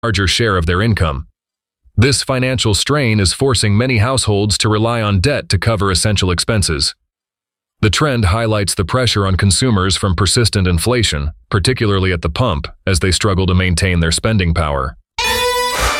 larger share of their income. This financial strain is forcing many households to rely on debt to cover essential expenses. The trend highlights the pressure on consumers from persistent inflation, particularly at the pump, as they struggle to maintain their spending power.